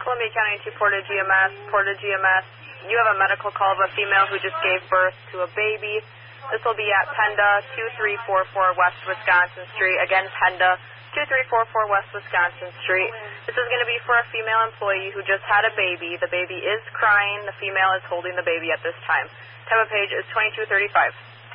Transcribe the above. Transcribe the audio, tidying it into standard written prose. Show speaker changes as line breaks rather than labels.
Columbia County to Porta GMS. Porta GMS, you have a medical call of a female who just gave birth to a baby. This will be at Penda 2344 West Wisconsin Street. Again, Penda 2344 West Wisconsin Street. This is going to be for a female employee who just had a baby. The baby is crying. The female is holding the baby at this time. Time of page is 22:35.